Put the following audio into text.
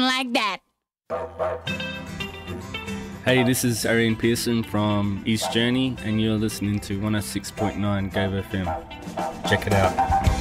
like that. Hey, this is Arian Pearson from East Journey, and you're listening to 106.9 Gove FM. Check it out.